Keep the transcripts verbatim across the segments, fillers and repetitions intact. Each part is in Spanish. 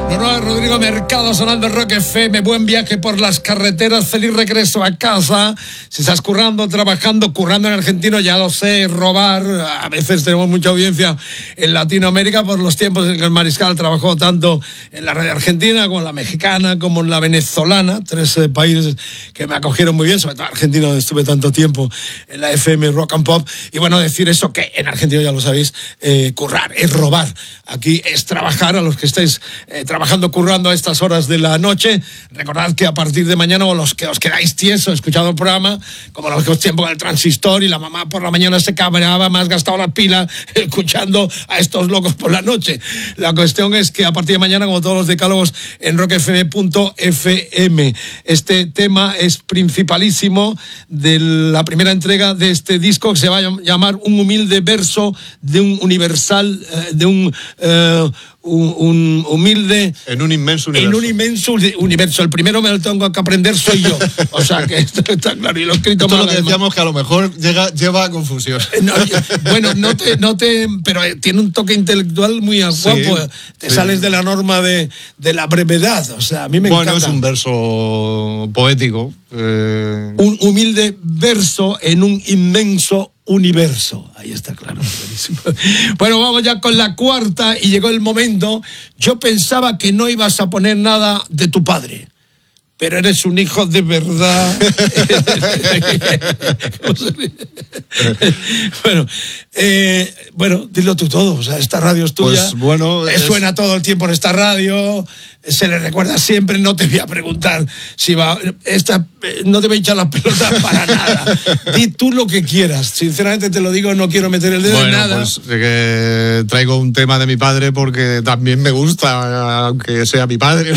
Rodrigo Mercado sonando Rock F M. Buen viaje por las carreteras, feliz regreso a casa. Si estás currando, trabajando, currando en argentino, ya lo sé, robar. A veces tenemos mucha audiencia en Latinoamérica por los tiempos en que el Mariscal trabajó tanto en la radio argentina como en la mexicana, como en la venezolana, tres eh, países que me acogieron muy bien, sobre todo Argentina, donde estuve tanto tiempo en la F M Rock and Pop. Y bueno, decir eso, que en Argentina ya lo sabéis, eh, currar es robar. Aquí es trabajar. A los que estáis eh, trabajando, currando a estas horas de la noche, recordad que a partir de mañana, o los que os quedáis tiesos escuchando el programa, como los que os tiempo del transistor y la mamá por la mañana se cabreaba, me has gastado la pila escuchando a estos locos por la noche. La cuestión es que a partir de mañana, como todos los decálogos, en rock f m punto f m. Este tema es principalísimo de la primera entrega de este disco, que se va a llamar Un humilde verso de un universal, eh, de un... Eh, Un, un humilde... En un inmenso universo. En un inmenso universo. El primero me lo tengo que aprender soy yo. O sea, que esto está claro. Y lo he escrito esto mal. Lo que decíamos que a lo mejor llega, lleva a confusión. No, bueno, no te, no te... Pero tiene un toque intelectual muy guapo. Sí, te sí. Sales de la norma de, de la brevedad. O sea, a mí me bueno, encanta. Bueno, es un verso poético. Eh... Un humilde verso en un inmenso universo. Ahí está claro. Bueno, vamos ya con la cuarta y llegó el momento. Yo pensaba que no ibas a poner nada de tu padre, pero eres un hijo de verdad. bueno, eh, bueno, dilo tú todo. O sea, esta radio es tuya. Pues bueno, es... suena todo el tiempo en esta radio. Se le recuerda siempre. No te voy a preguntar si va. Esta, no te voy a echar las pelotas para nada. Di tú lo que quieras. Sinceramente te lo digo, no quiero meter el dedo bueno, en nada. Pues que traigo un tema de mi padre porque también me gusta, aunque sea mi padre.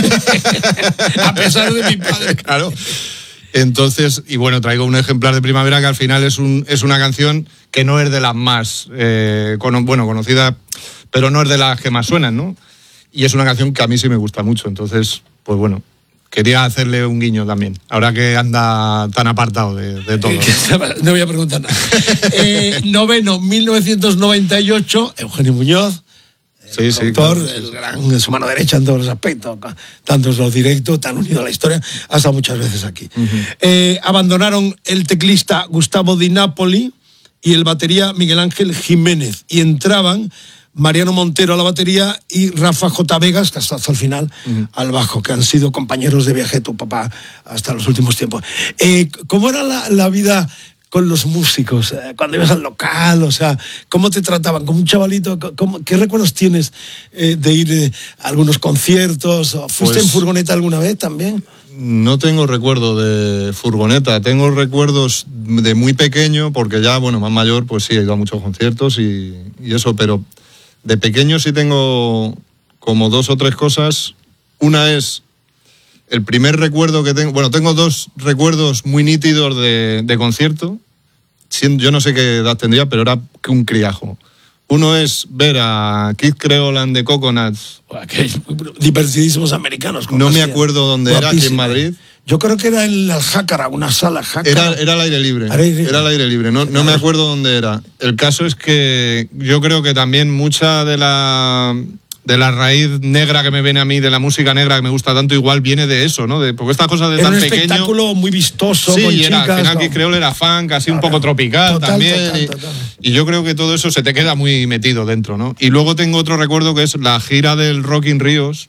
A pesar de mi padre. Claro. Entonces, y bueno, traigo un ejemplar de Primavera que al final es un es una canción que no es de las más, eh, con, bueno, conocida, pero no es de las que más suenan, ¿no? Y es una canción que a mí sí me gusta mucho. Entonces, pues bueno, quería hacerle un guiño también, ahora que anda tan apartado de, de todo. No voy a preguntar nada. eh, noveno, mil novecientos noventa y ocho, Eugenio Muñoz. El sí, autor, sí, claro. el gran, su mano derecha en todos los aspectos, tanto en los directos, tan unido a la historia, ha estado muchas veces aquí. Uh-huh. Eh, abandonaron el teclista Gustavo Di Napoli y el batería Miguel Ángel Jiménez, y entraban Mariano Montero a la batería y Rafa J. Vegas, que hasta, hasta el final, uh-huh. al bajo, que han sido compañeros de viaje de tu papá hasta los últimos tiempos. Eh, ¿Cómo era la, la vida con los músicos, eh, cuando ibas al local? O sea, ¿cómo te trataban? ¿Como un chavalito? ¿Cómo, ¿Qué recuerdos tienes eh, de ir eh, a algunos conciertos? ¿Fuiste pues, en furgoneta alguna vez también? No tengo recuerdo de furgoneta, tengo recuerdos de muy pequeño, porque ya, bueno, más mayor, pues sí, he ido a muchos conciertos y, y eso, pero de pequeño sí tengo como dos o tres cosas. Una es... El primer recuerdo que tengo... Bueno, tengo dos recuerdos muy nítidos de, de concierto. Yo no sé qué edad tendría, pero era un criajo. Uno es ver a Kid Creole and the Coconuts. Divertidísimos americanos. No me acuerdo dónde era, aquí en Madrid. Yo creo que era en el Jácara, una sala Jácara. Era, era al aire libre. Aire. Era al aire libre. No, no me acuerdo dónde era. El caso es que yo creo que también mucha de la... de la raíz negra que me viene a mí, de la música negra que me gusta tanto, igual viene de eso, ¿no? De, porque estas cosas de era tan un pequeño... espectáculo muy vistoso, sí, con y era, chicas... al final no. Kid Creole era funk, así claro, un poco tropical total, también. Total, y, total. y yo creo que todo eso se te queda muy metido dentro, ¿no? Y luego tengo otro recuerdo que es la gira del Rock in Ríos,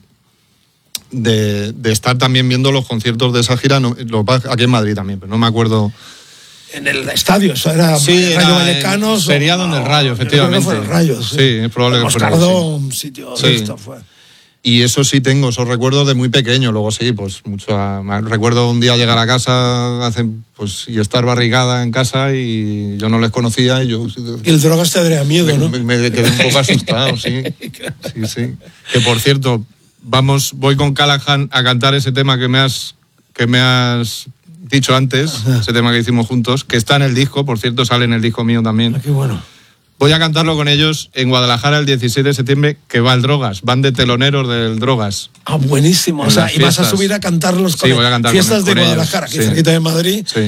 de, de estar también viendo los conciertos de esa gira, no, lo, aquí en Madrid también, pero no me acuerdo... En el estadio, eso era sí, Rayo Vallecano. Sería donde el Rayo, efectivamente. Fue el Rayo, sí. Sí, es probable que fuera. Moscardó, un sitio sí. de esto fue. Y eso sí tengo, esos recuerdos de muy pequeño. Luego sí, pues mucho. Recuerdo un día llegar a casa hace, pues, y estar barricada en casa y yo no les conocía. Y yo, y el drogas te daría miedo, me, ¿no? Me, me quedé un poco asustado, sí. Sí, sí. Que por cierto, vamos, voy con Callahan a cantar ese tema que me has, que me has dicho antes, ajá, ese tema que hicimos juntos, que está en el disco, por cierto, sale en el disco mío también. Ah, qué bueno. Voy a cantarlo con ellos en Guadalajara el diecisiete de septiembre, que va el Drogas, van de teloneros del Drogas. Ah, buenísimo. O sea, y vas a subir a cantarlos con sí, voy a cantar fiestas con, de con Guadalajara, ellos. aquí sí, cerquita de Madrid. Sí.